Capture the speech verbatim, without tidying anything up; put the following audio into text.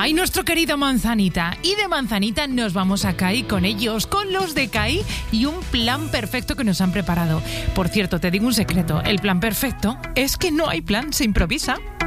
Ay, nuestro querido Manzanita. Y de Manzanita nos vamos a C A I con ellos, con los de C A I y un plan perfecto que nos han preparado. Por cierto, te digo un secreto, el plan perfecto es que no hay plan, se improvisa.